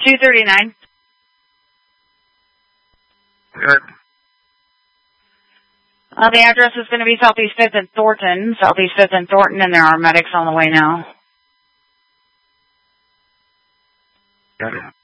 239. Good. The address is going to be Southeast 5th and Thornton. Southeast 5th and Thornton, and there are medics on the way now. Got it.